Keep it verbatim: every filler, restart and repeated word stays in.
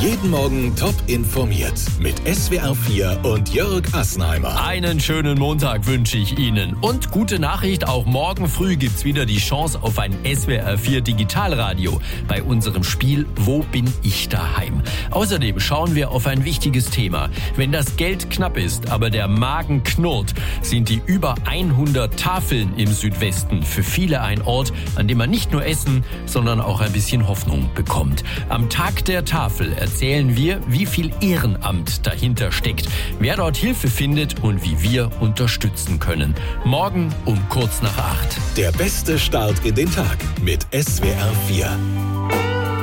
Jeden Morgen top informiert mit S W R vier und Jörg Assenheimer. Einen schönen Montag wünsche ich Ihnen. Und gute Nachricht, auch morgen früh gibt's wieder die Chance auf ein S W R vier Digitalradio bei unserem Spiel Wo bin ich daheim? Außerdem schauen wir auf ein wichtiges Thema. Wenn das Geld knapp ist, aber der Magen knurrt, sind die über hundert Tafeln im Südwesten für viele ein Ort, an dem man nicht nur essen, sondern auch ein bisschen Hoffnung bekommt. Am Tag der Tafel erzählen wir, wie viel Ehrenamt dahinter steckt, wer dort Hilfe findet und wie wir unterstützen können. Morgen um kurz nach acht. Der beste Start in den Tag mit S W R vier.